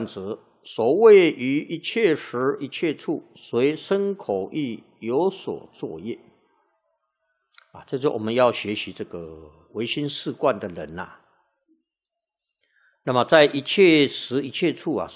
者，所谓于一切时一切处，随身口意有所作业。这就我们要学习这个唯心是观的人那么在一切时一切处